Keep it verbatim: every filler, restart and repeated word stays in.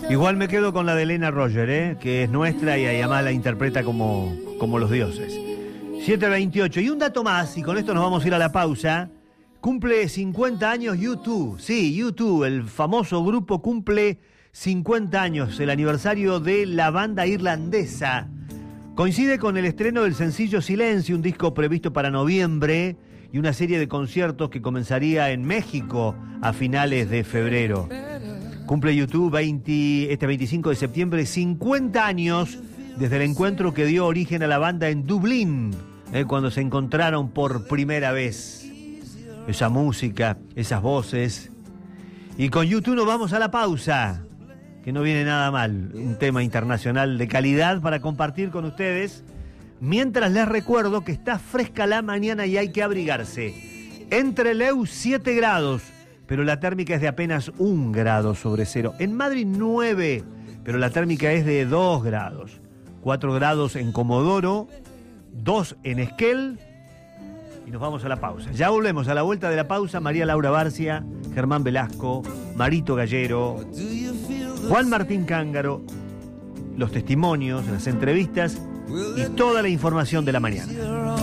Igual me quedo con la de Elena Roger, ¿eh? Que es nuestra y además la interpreta como, como los dioses. siete veintiocho. Y un dato más, y con esto nos vamos a ir a la pausa. Cumple cincuenta años U dos. Sí, U dos, el famoso grupo, cumple cincuenta años, el aniversario de la banda irlandesa. Coincide con el estreno del sencillo Silencio, un disco previsto para noviembre, y una serie de conciertos que comenzaría en México a finales de febrero. Cumple U dos veinte, este veinticinco de septiembre cincuenta años desde el encuentro que dio origen a la banda en Dublín, eh, cuando se encontraron por primera vez. Esa música, esas voces. Y con U dos nos vamos a la pausa, que no viene nada mal. Un tema internacional de calidad para compartir con ustedes. Mientras les recuerdo que está fresca la mañana y hay que abrigarse. En Trelew siete grados, pero la térmica es de apenas un grado sobre cero. En Madrid nueve, pero la térmica es de dos grados. cuatro grados en Comodoro, dos en Esquel. Y nos vamos a la pausa. Ya volvemos a la vuelta de la pausa. María Laura Barcia, Germán Velasco, Marito Gallero, Juan Martín Cángaro, los testimonios, las entrevistas y toda la información de la mañana.